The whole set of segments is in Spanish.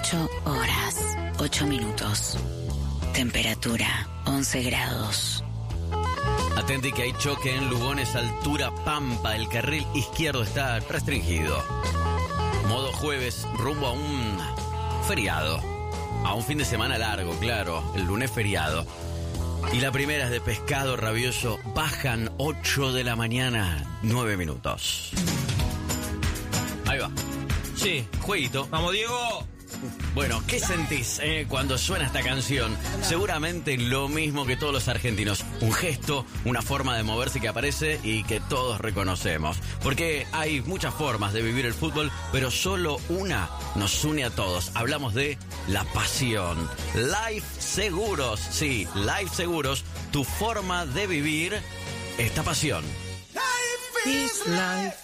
8 horas, 8 minutos. Temperatura, 11 grados. Atenti que hay choque en Lugones, altura Pampa. El carril izquierdo está restringido. Modo jueves, rumbo a un feriado. A un fin de semana largo, claro. El lunes feriado. Y la primera es de Pescado Rabioso. Bajan 8 de la mañana, 9 minutos. Ahí va. Sí. Jueguito. ¡Vamos, Diego! Bueno, ¿qué sentís cuando suena esta canción? Seguramente lo mismo que todos los argentinos. Un gesto, una forma de moverse que aparece y que todos reconocemos. Porque hay muchas formas de vivir el fútbol, pero solo una nos une a todos. Hablamos de la pasión. Life Seguros, sí, Life Seguros, tu forma de vivir esta pasión. Life is life.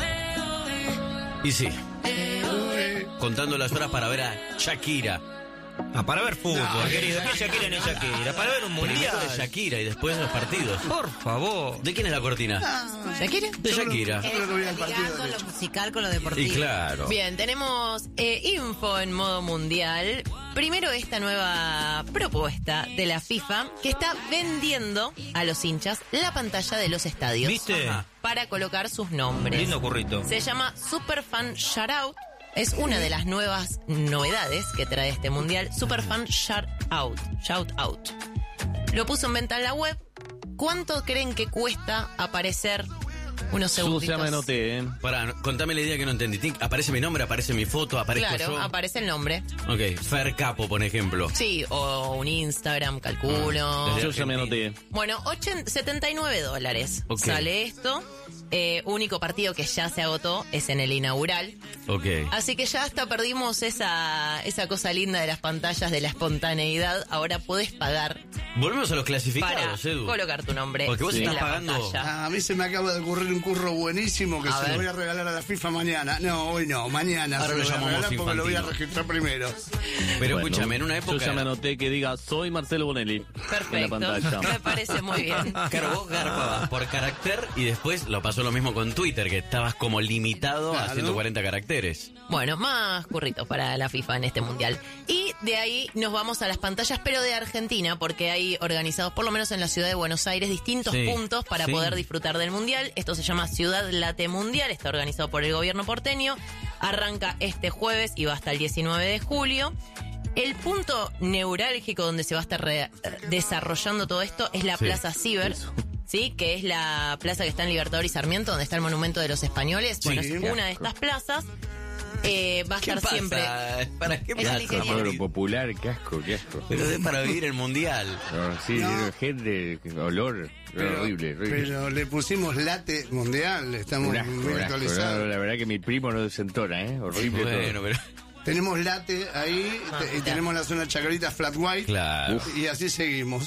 Y sí, contando las horas para ver a Shakira. Para ver fútbol, querido. ¿Qué Shakira ni Shakira? Para ver un mundial. Primero de Shakira y después de los partidos. Por favor. ¿De quién es la cortina? ¿Shakira? De Shakira. Ligando lo musical con lo deportivo. Y claro. Bien, tenemos info en modo mundial. Primero, esta nueva propuesta de la FIFA que está vendiendo a los hinchas la pantalla de los estadios. ¿Viste? Para colocar sus nombres. Lindo currito. Se llama Superfan Shoutout. Es una de las nuevas novedades que trae este mundial. Superfan Shoutout. Shoutout. Lo puso en venta en la web. ¿Cuánto creen que cuesta aparecer unos segunditos? Ya me noté, Pará, contame la idea que no entendí. Aparece mi nombre, aparece mi foto, aparezco Claro, yo. aparece el nombre. Ok, Fer Capo, por ejemplo. Sí, o un Instagram, calculo. Desde Yo ya me anoté. Bueno, $79 Ok. sale esto. Único partido que ya se agotó es en el inaugural. Ok. Así que ya hasta perdimos esa cosa linda de las pantallas, de la espontaneidad. Ahora podés pagar Volvemos a los para clasificados, Edu. colocar tu nombre Porque vos en estás la pagando. pantalla. A mí se me acaba de ocurrir un curro buenísimo que A se ver. lo voy a regalar a la FIFA mañana. No, hoy no, mañana Ahora se lo lo voy a llamamos regalar porque lo voy a infantino. registrar primero. Pero Bueno, escúchame, en una Yo época. ya me anoté que diga, soy Marcelo Bonelli. En la Perfecto. pantalla. Me parece muy bien. Claro, vos garpabas por carácter y después lo pasó lo mismo con Twitter, que estabas como limitado a Claro. 140 caracteres. Bueno, más curritos para la FIFA en este mundial. Y de ahí nos vamos a las pantallas, pero de Argentina, porque hay organizados, por lo menos en la ciudad de Buenos Aires, distintos Sí, puntos para sí. poder disfrutar del mundial. Esto se llama Ciudad Late Mundial, está organizado por el gobierno porteño. Arranca este jueves y va hasta el 19 de julio. El punto neurálgico donde se va a estar desarrollando todo esto es la Sí. Plaza Ciber. Sí, que es la plaza que está en Libertador y Sarmiento, donde está el Monumento de los Españoles. Bueno, Sí. es una de estas plazas. Va a estar siempre. ¿Para qué Es pasa? el que viene. Pueblo popular, qué asco, qué asco. Pero es para vivir el mundial. No, sí, No. gente, olor, horrible, horrible. Pero le pusimos late mundial, estamos Un asco, muy un asco. actualizados. La verdad que mi primo no desentona, horrible Bueno, todo. pero. Tenemos late ahí y tenemos la zona chacarita flat white. Claro. Y así seguimos.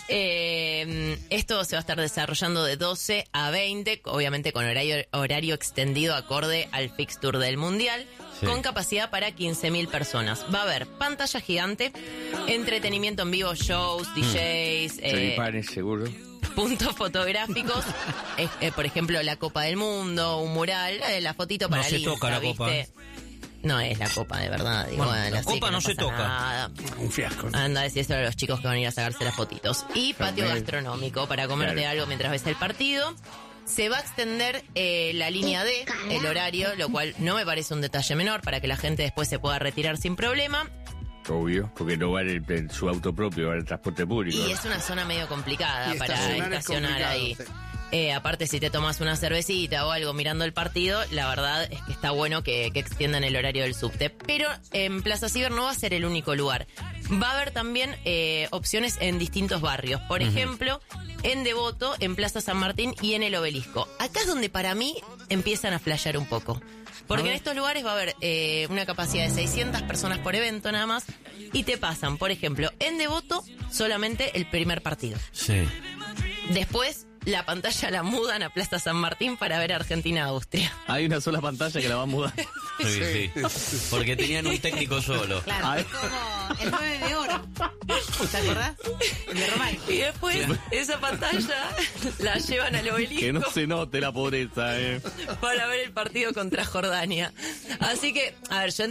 Esto se va a estar desarrollando de 12 a 20, obviamente con horario extendido acorde al fixture del Mundial, Sí. con capacidad para 15.000 personas. Va a haber pantalla gigante, entretenimiento en vivo, shows, DJs, Choripanes, seguro. puntos fotográficos, por ejemplo, la Copa del Mundo, un mural, la fotito para No el se toca Insta, la Copa. ¿viste? No es la Copa de verdad, digo, Bueno, la así Copa que no se pasa toca. nada. Un fiasco. Anda a decírselo a los chicos que van a ir a sacarse las fotitos. Y patio Fernet. gastronómico para comerte Claro. algo mientras ves el partido. Se va a extender la línea D, el horario, lo cual no me parece un detalle menor para que la gente después se pueda retirar sin problema. Obvio, porque no va su auto propio, va el transporte público. Y es una zona medio complicada Y para estacionar es estacionar complicado, ahí. sí. Aparte, si te tomas una cervecita o algo mirando el partido, la verdad es que está bueno que extiendan el horario del subte. Pero en Plaza Ciber no va a ser el único lugar. Va a haber también opciones en distintos barrios. Por ejemplo, en Devoto, en Plaza San Martín y en el Obelisco. Acá es donde para mí empiezan a flashear un poco. Porque en estos lugares va a haber una capacidad de 600 personas por evento nada más. Y te pasan, por ejemplo, en Devoto solamente el primer partido. Sí. Después, la pantalla la mudan a Plaza San Martín para ver Argentina-Austria. Hay una sola pantalla que la va a mudar. Sí, sí. Porque tenían un técnico solo. Claro, Ay. es como el 9 de oro. ¿Te acordás? El de Román. Y después, esa pantalla la llevan al Obelisco Que no se note la pobreza, para ver el partido contra Jordania. Así que, a ver, yo